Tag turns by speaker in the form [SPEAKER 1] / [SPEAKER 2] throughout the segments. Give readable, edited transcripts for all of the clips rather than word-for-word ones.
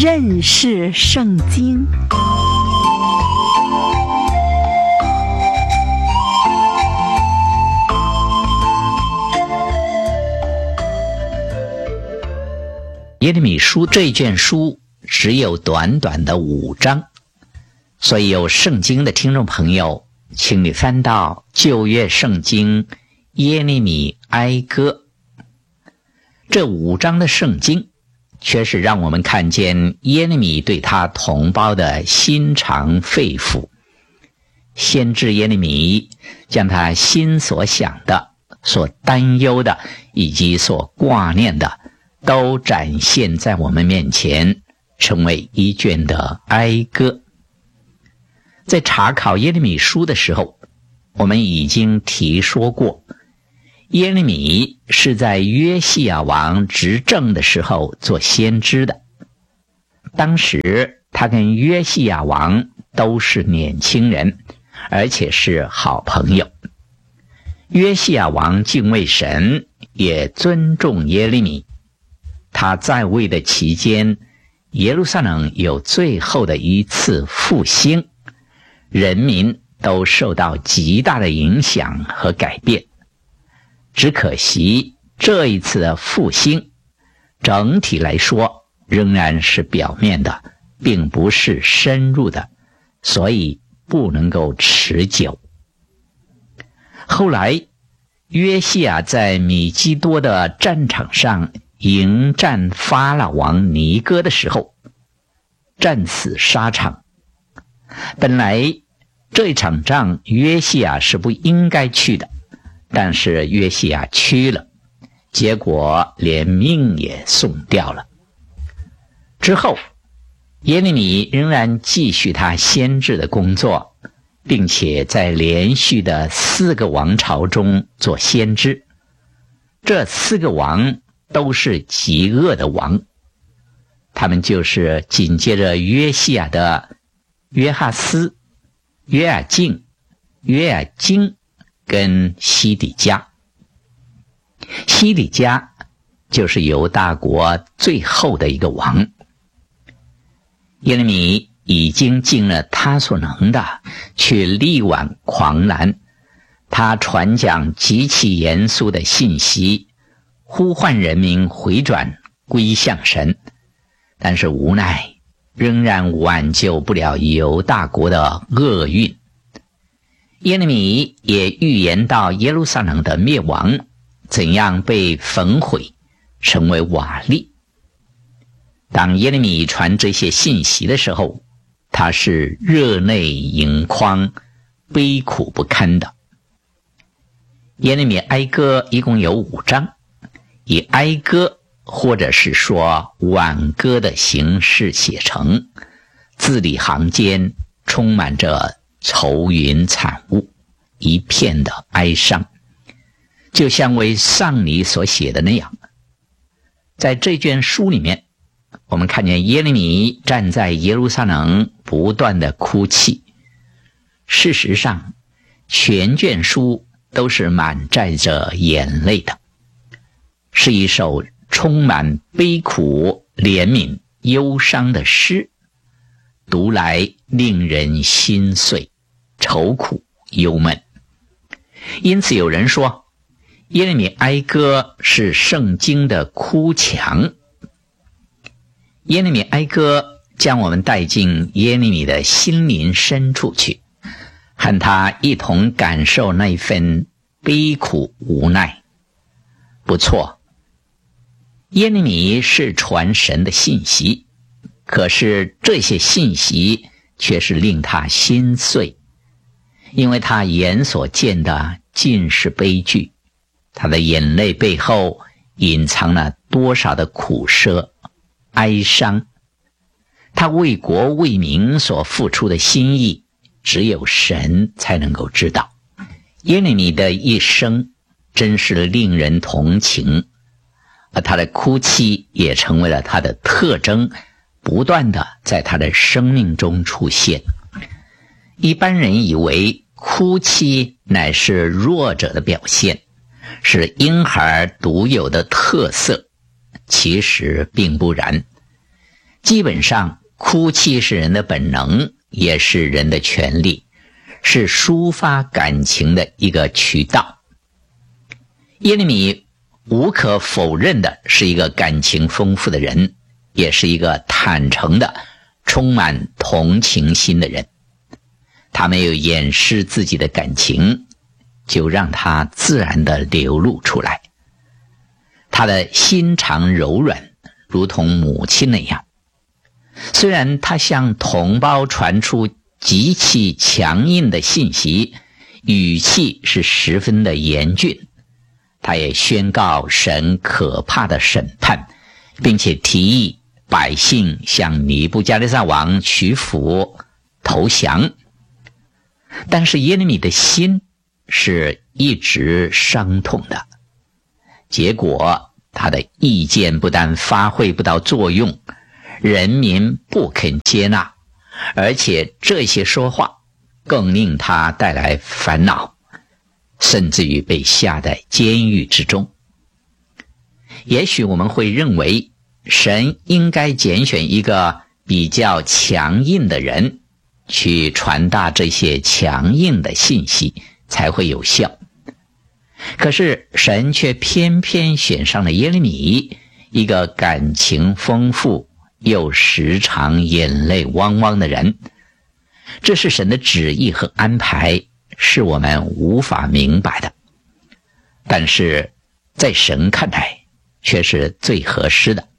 [SPEAKER 1] 认识圣经。
[SPEAKER 2] 耶利米书这一卷书只有短短的5章，所以有圣经的听众朋友，请你翻到旧约圣经耶利米哀歌。这5章的圣经却是让我们看见耶利米对他同胞的心肠肺腑。先知耶利米将他心所想的、所担忧的以及所挂念的都展现在我们面前，成为一卷的哀歌。在查考耶利米书的时候，我们已经提说过，耶利米是在约西亚王执政的时候做先知的。当时他跟约西亚王都是年轻人，而且是好朋友。约西亚王敬畏神，也尊重耶利米。他在位的期间，耶路撒冷有最后的一次复兴，人民都受到极大的影响和改变。只可惜这一次的复兴整体来说仍然是表面的，并不是深入的，所以不能够持久。后来约西亚在米基多的战场上迎战法老王尼哥的时候，战死沙场。本来这一场仗约西亚是不应该去的，但是约西亚去了，结果连命也送掉了。之后耶利米仍然继续他先知的工作，并且在连续的4个王朝中做先知。这4个王都是极恶的王，他们就是紧接着约西亚的约哈斯、约雅敬、约雅斤跟西底家。西底家就是犹大国最后的一个王。耶利米已经尽了他所能的去力挽狂澜，他传讲极其严肃的信息，呼唤人民回转归向神，但是无奈仍然挽救不了犹大国的厄运。耶利米也预言到耶路撒冷的灭亡，怎样被焚毁，成为瓦砾。当耶利米传这些信息的时候，他是热泪盈眶，悲苦不堪的。耶利米哀歌一共有5章，以哀歌或者是说挽歌的形式写成，字里行间充满着愁云惨雾，一片的哀伤，就像为丧礼所写的那样。在这卷书里面，我们看见耶利米站在耶路撒冷不断的哭泣。事实上，全卷书都是满载着眼泪的，是一首充满悲苦、怜悯、忧伤的诗，读来令人心碎、愁苦、忧闷。因此有人说，耶利米哀歌是圣经的哭墙。耶利米哀歌将我们带进耶利米的心灵深处去，和他一同感受那份悲苦无奈。不错，耶利米是传神的信息，可是这些信息却是令他心碎，因为他眼所见的尽是悲剧，他的眼泪背后隐藏了多少的苦涩、哀伤。他为国为民所付出的心意，只有神才能够知道。耶利米的一生真是令人同情，而他的哭泣也成为了他的特征，不断的在他的生命中出现。一般人以为哭泣乃是弱者的表现，是婴孩独有的特色，其实并不然。 基本上哭泣是人的本能，也是人的权利，是抒发感情的一个渠道。耶利米无可否认的是一个感情丰富的人，也是一个坦诚的充满同情心的人。他没有掩饰自己的感情，就让它自然地流露出来。他的心肠柔软，如同母亲那样。虽然他向同胞传出极其强硬的信息，语气是十分的严峻，他也宣告神可怕的审判，并且提议百姓向尼布加利撒王屈服投降。但是耶利米的心是一直伤痛的，结果他的意见不但发挥不到作用，人民不肯接纳，而且这些说话更令他带来烦恼，甚至于被下在监狱之中。也许我们会认为神应该拣选一个比较强硬的人去传达这些强硬的信息才会有效。可是神却偏偏选上了耶利米，一个感情丰富又时常眼泪汪汪的人。这是神的旨意和安排，是我们无法明白的，但是在神看来却是最合适的。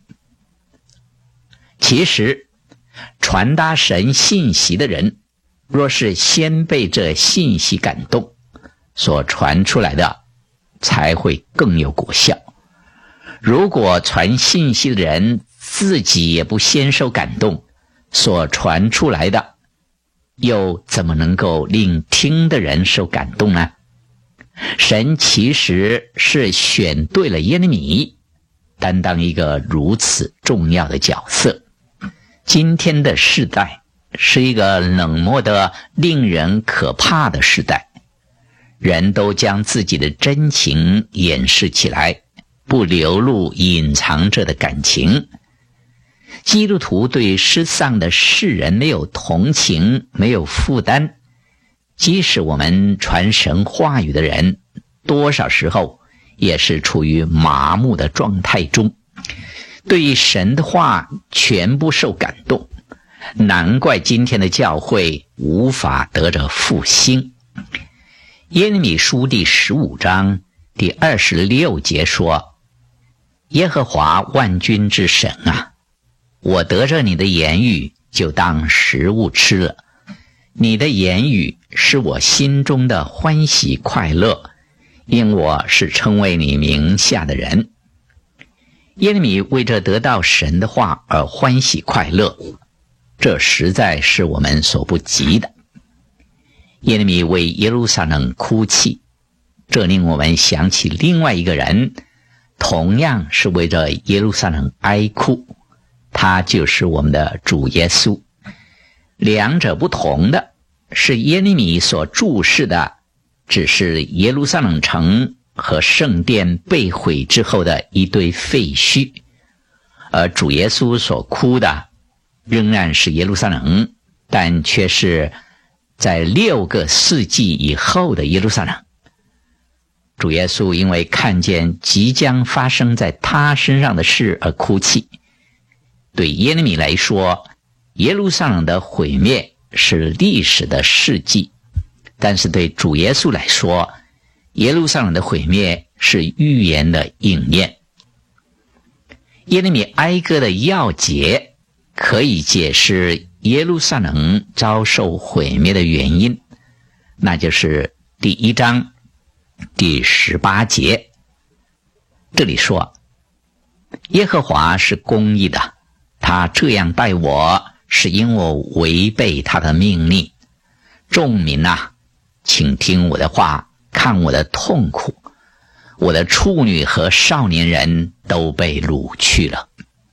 [SPEAKER 2] 其实传达神信息的人，若是先被这信息感动，所传出来的才会更有果效。如果传信息的人自己也不先受感动，所传出来的又怎么能够令听的人受感动呢？神其实是选对了耶利米，担当一个如此重要的角色。今天的世代是一个冷漠的令人可怕的时代，人都将自己的真情掩饰起来，不流露隐藏着的感情。基督徒对失丧的世人没有同情，没有负担。即使我们传神话语的人，多少时候也是处于麻木的状态中，对神的话全不受感动，难怪今天的教会无法得着复兴。耶利米书第15章第26节说：耶和华万军之神啊，我得着你的言语，就当食物吃了。你的言语是我心中的欢喜快乐，因我是称为你名下的人。耶利米为着得到神的话而欢喜快乐，这实在是我们所不及的。耶利米为耶路撒冷哭泣，这令我们想起另外一个人，同样是为着耶路撒冷哀哭，他就是我们的主耶稣。两者不同的是，耶利米所注视的只是耶路撒冷城和圣殿被毁之后的一堆废墟，而主耶稣所哭的仍然是耶路撒冷，但却是在6个世纪以后的耶路撒冷。主耶稣因为看见即将发生在他身上的事而哭泣。对耶利米来说，耶路撒冷的毁灭是历史的事迹，但是对主耶稣来说，耶路撒冷的毁灭是预言的应验。耶利米哀歌的要节可以解释耶路撒冷遭受毁灭的原因，那就是第1章第18节。这里说，耶和华是公义的，他这样待我，是因我违背他的命令。众民啊，请听我的话，看我的痛苦，我的处女和少年人都被掳去了。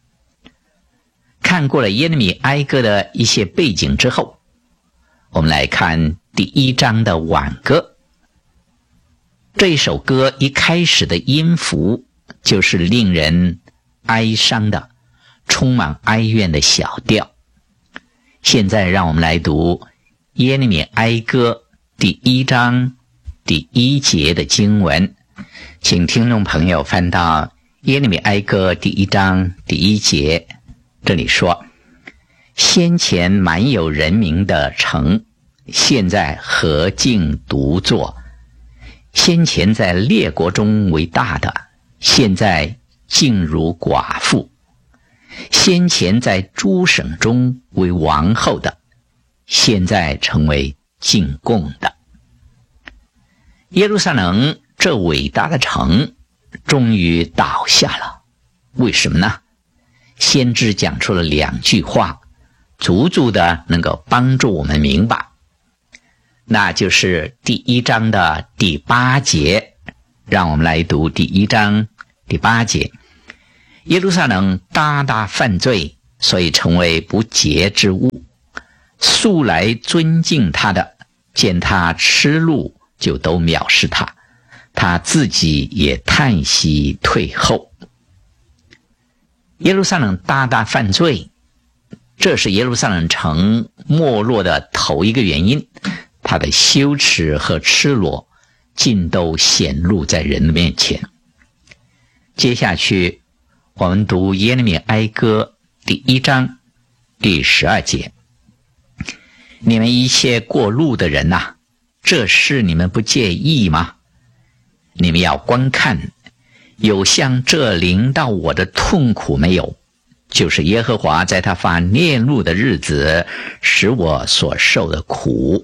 [SPEAKER 2] 看过了耶利米哀歌的一些背景之后，我们来看第1章的挽歌。这一首歌一开始的音符就是令人哀伤的， 充满哀怨的小调。现在让我们来读耶利米哀歌第1章第1节的经文，请听众朋友翻到耶利米哀歌第1章第1节，这里说：先前满有人民的城，现在何竟独坐？先前在列国中为大的，现在竟如寡妇；先前在诸省中为王后的，现在成为进贡的。耶路撒冷这伟大的城终于倒下了，为什么呢？先知讲出了2句话，足足的能够帮助我们明白，那就是第1章的第8节。让我们来读第1章第8节：耶路撒冷大大犯罪，所以成为不洁之物。素来尊敬他的，见他吃路就都藐视他，他自己也叹息退后。耶路撒冷大大犯罪，这是耶路撒冷城没落的头一个原因，他的羞耻和赤裸尽都显露在人的面前。接下去我们读耶利米哀歌第1章第12节：你们一切过路的人啊，这事你们不介意吗？你们要观看，有像这临到我的痛苦没有？就是耶和华在他发烈怒的日子使我所受的苦。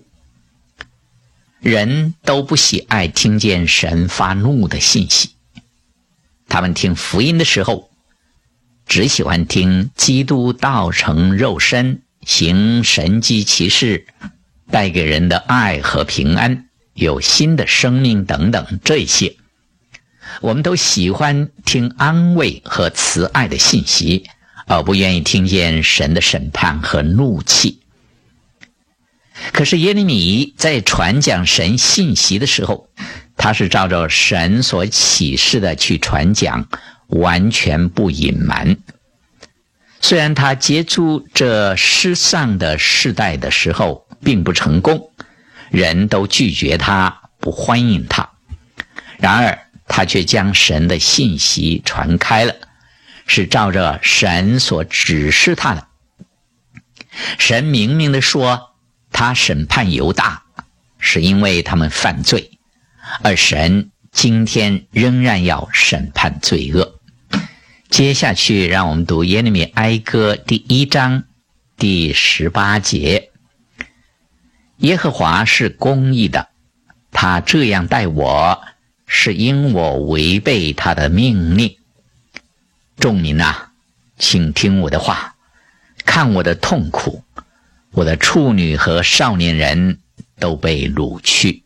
[SPEAKER 2] 人都不喜爱听见神发怒的信息，他们听福音的时候只喜欢听基督道成肉身，行神迹奇事，带给人的爱和平安，有新的生命等等，这些我们都喜欢听安慰和慈爱的信息，而不愿意听见神的审判和怒气。可是耶利米在传讲神信息的时候，他是照着神所启示的去传讲，完全不隐瞒。虽然他接触这世上的世代的时候并不成功，人都拒绝他，不欢迎他，然而他却将神的信息传开了，是照着神所指示他的。神明明地说他审判犹大是因为他们犯罪，而神今天仍然要审判罪恶。接下去让我们读耶利米哀歌第1章第18节：耶和华是公义的，他这样待我，是因我违背他的命令。众民啊，请听我的话，看我的痛苦，我的处女和少年人都被掳去。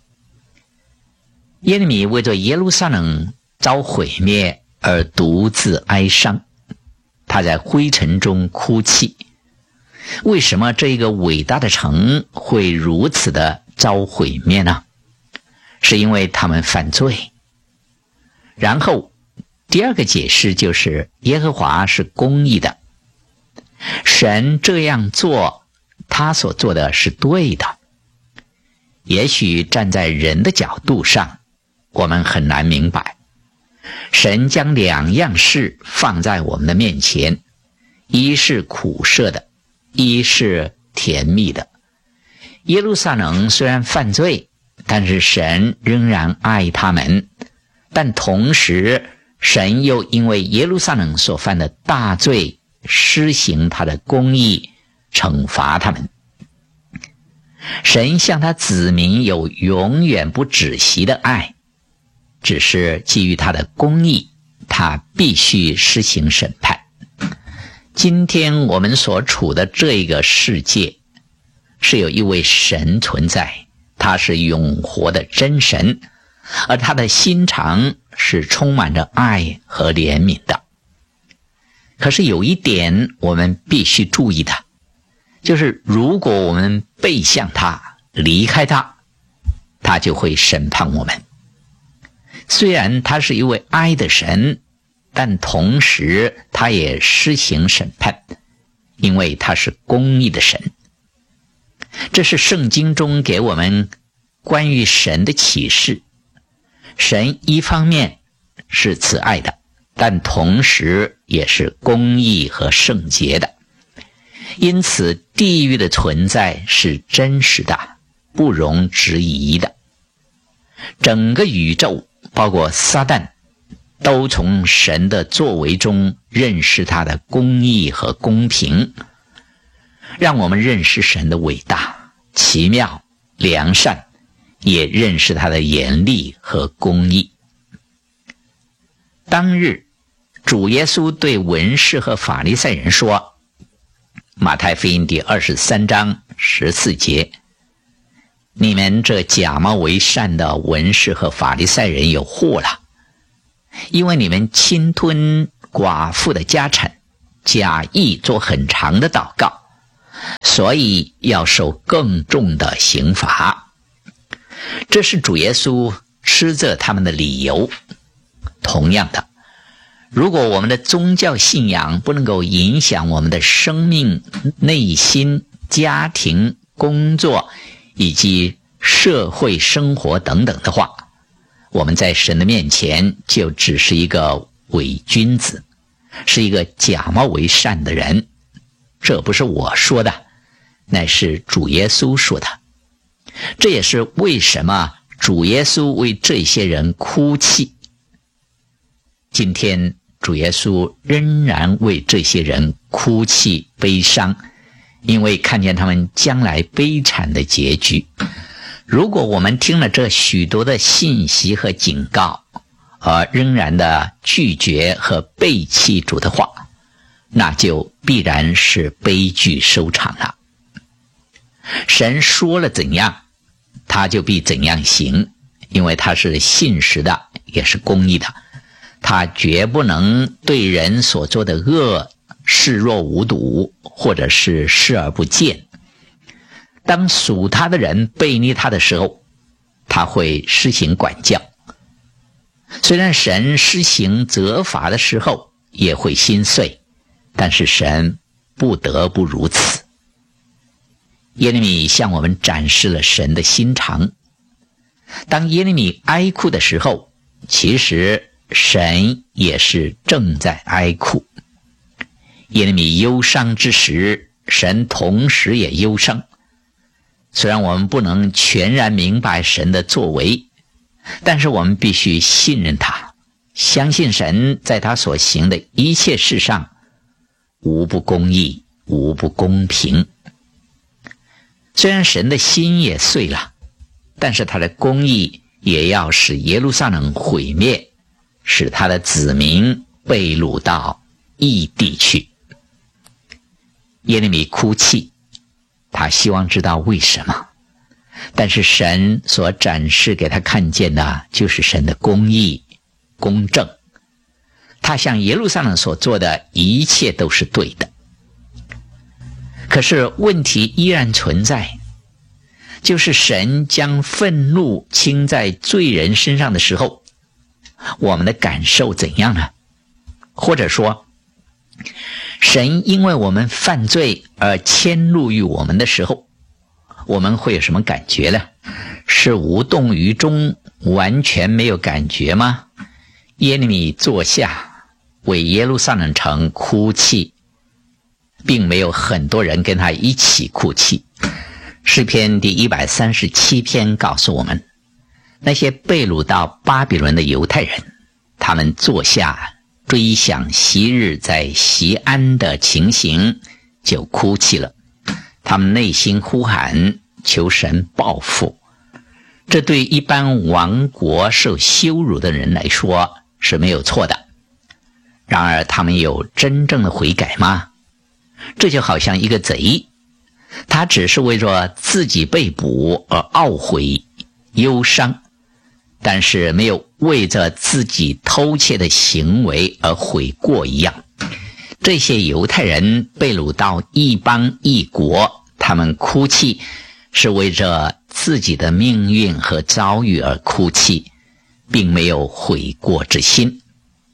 [SPEAKER 2] 耶利米为着耶路撒冷遭毁灭而独自哀伤，他在灰尘中哭泣。为什么这个伟大的城会如此的遭毁灭呢？是因为他们犯罪。然后第2个解释就是耶和华是公义的，神这样做，他所做的是对的。也许站在人的角度上，我们很难明白，神将2样事放在我们的面前，一是苦涩的，一是甜蜜的。耶路撒冷虽然犯罪，但是神仍然爱他们，但同时神又因为耶路撒冷所犯的大罪，施行他的公义，惩罚他们。神向他子民有永远不止息的爱，只是基于他的公义，他必须施行审判。今天我们所处的这个世界是有一位神存在，他是永活的真神，而他的心肠是充满着爱和怜悯的。可是有一点我们必须注意的，就是如果我们背向他，离开他，他就会审判我们。虽然他是一位爱的神， 但同时他也施行审判，因为他是公义的神。这是圣经中给我们关于神的启示。神一方面是慈爱的，但同时也是公义和圣洁的。因此地狱的存在是真实的，不容置疑的。整个宇宙包括撒旦都从神的作为中认识他的公义和公平，让我们认识神的伟大、奇妙、良善，也认识他的严厉和公义。当日主耶稣对文士和法利赛人说，马太福音第23章14节，你们这假冒为善的文士和法利赛人有祸了，因为你们侵吞寡妇的家产，假意做很长的祷告，所以要受更重的刑罚。这是主耶稣斥责他们的理由。同样的，如果我们的宗教信仰不能够影响我们的生命、内心、家庭、工作以及社会生活等等的话，我们在神的面前就只是一个伪君子，是一个假冒为善的人。这不是我说的，乃是主耶稣说的。这也是为什么主耶稣为这些人哭泣。今天主耶稣仍然为这些人哭泣悲伤，因为看见他们将来悲惨的结局。如果我们听了这许多的信息和警告，而仍然的拒绝和背弃主的话，那就必然是悲剧收场了。神说了怎样，他就必怎样行，因为他是信实的，也是公义的。他绝不能对人所做的恶视若无睹，或者是视而不见。当属他的人背逆他的时候，他会施行管教。虽然神施行责罚的时候也会心碎，但是神不得不如此。耶利米向我们展示了神的心肠。当耶利米哀哭的时候，其实神也是正在哀哭。耶利米忧伤之时，神同时也忧伤。虽然我们不能全然明白神的作为，但是我们必须信任他，相信神在他所行的一切事上无不公义，无不公平。虽然神的心也碎了，但是他的公义也要使耶路撒冷毁灭，使他的子民被掳到异地去。耶利米哭泣，他希望知道为什么，但是神所展示给他看见的就是神的公义、公正。他向耶路撒冷所做的一切都是对的。可是问题依然存在，就是神将愤怒倾在罪人身上的时候，我们的感受怎样呢？或者说，神因为我们犯罪而迁怒于我们的时候，我们会有什么感觉呢？是无动于衷，完全没有感觉吗？耶利米坐下为耶路撒冷城哭泣，并没有很多人跟他一起哭泣。诗篇第137篇告诉我们，那些被掳到巴比伦的犹太人，他们坐下追想昔日在锡安的情形，就哭泣了。他们内心呼喊，求神报复。这对一般亡国受羞辱的人来说是没有错的。然而他们有真正的悔改吗？这就好像一个贼，他只是为着自己被捕而懊悔忧伤，但是没有为着自己偷窃的行为而悔过一样。这些犹太人被掳到异邦异国，他们哭泣是为着自己的命运和遭遇而哭泣，并没有悔过之心。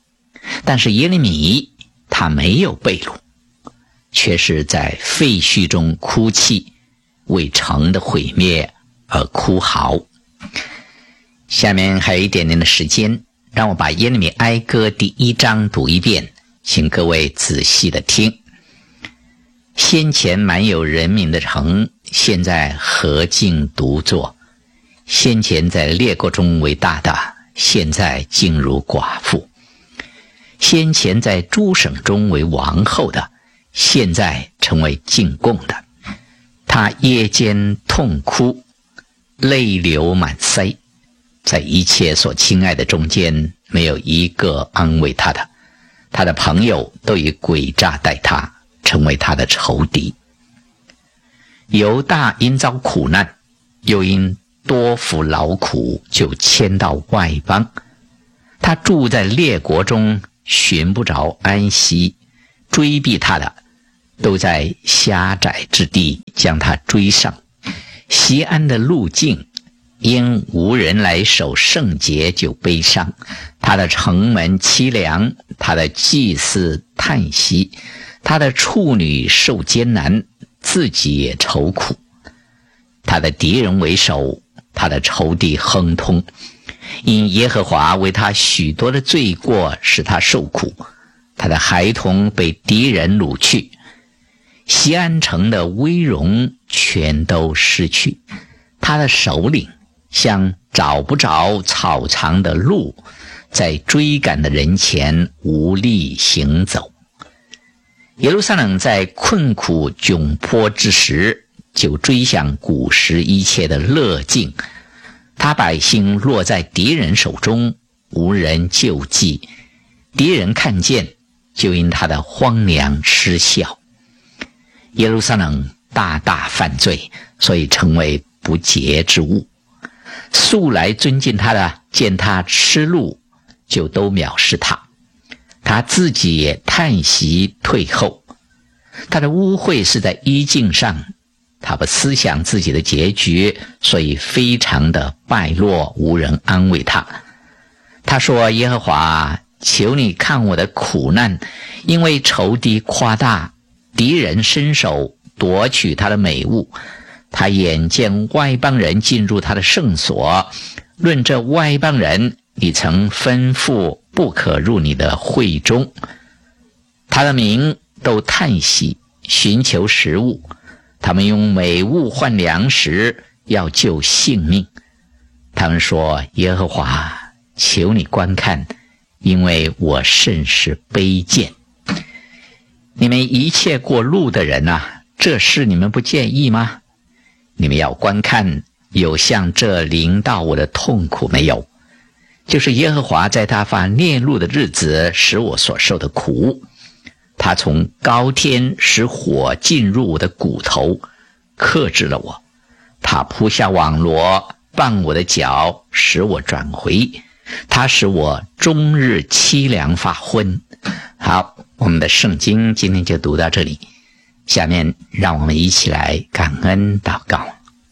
[SPEAKER 2] 但是耶利米他没有被掳，却是在废墟中哭泣，为城的毁灭而哭嚎。下面还有一点点的时间，让我把耶利米哀歌第1章读一遍，请各位仔细的听。先前满有人民的城，现在何竟独坐？先前在列国中为大的，现在竟如寡妇；先前在诸省中为王后的，现在成为进贡的。他夜间痛哭，泪流满腮，在一切所亲爱的中间，没有一个安慰他的。他的朋友都以诡诈待他，成为他的仇敌。犹大因遭苦难，又因多服劳苦，就迁到外邦。他住在列国中，寻不着安息。追逼他的，都在狭窄之地将他追上。西安的路径，因无人来守圣节就悲伤。他的城门凄凉，他的祭司叹息，他的处女受艰难，自己也愁苦。他的敌人为首，他的仇敌亨通。因耶和华为他许多的罪过，使他受苦。他的孩童被敌人掳去，西安城的威荣全都失去。他的首领像找不着草场的鹿，在追赶的人前无力行走。耶路撒冷在困苦窘迫之时，就追想古时一切的乐境。他百姓落在敌人手中，无人救济。敌人看见，就因他的荒凉失笑。耶路撒冷大大犯罪，所以成为不洁之物。素来尊敬他的，见他吃路，就都藐视他。他自己也叹息退后。他的污秽是在衣襟上，他不思想自己的结局，所以非常的败落，无人安慰他。他说：耶和华，求你看我的苦难，因为仇敌夸大，敌人伸手夺取他的美物。他眼见外邦人进入他的圣所，论这外邦人，你曾吩咐不可入你的会中。他的民都叹息，寻求食物，他们用美物换粮食，要救性命。他们说：耶和华，求你观看，因为我甚是卑贱。你们一切过路的人啊，这事你们不介意吗？你们要观看，有像这临到我的痛苦没有？就是耶和华在他发烈怒的日子使我所受的苦。他从高天使火进入我的骨头，克制了我。他铺下网罗，绊我的脚，使我转回。他使我终日凄凉发昏。好，我们的圣经今天就读到这里。下面让我们一起来感恩祷告。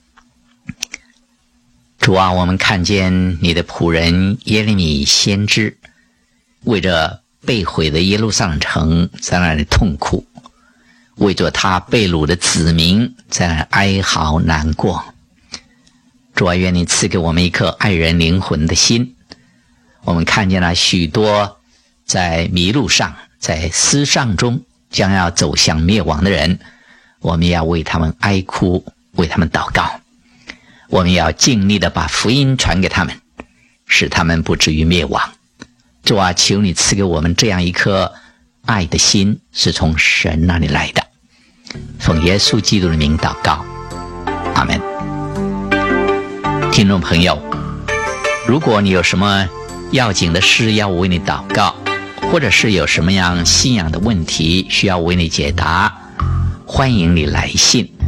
[SPEAKER 2] 主啊，我们看见你的仆人耶利米先知，为着被毁的耶路撒冷城在那里痛苦，为着他被掳的子民在那里哀嚎难过。主啊，愿你赐给我们一颗爱人灵魂的心。我们看见了许多在迷路上，在思上中将要走向灭亡的人，我们要为他们哀哭，为他们祷告。我们要尽力的把福音传给他们，使他们不至于灭亡。主啊，求你赐给我们这样一颗爱的心，是从神那里来的。奉耶稣基督的名祷告，阿们。听众朋友，如果你有什么要紧的事要我为你祷告，或者是有什么样信仰的问题需要我为你解答，欢迎你来信。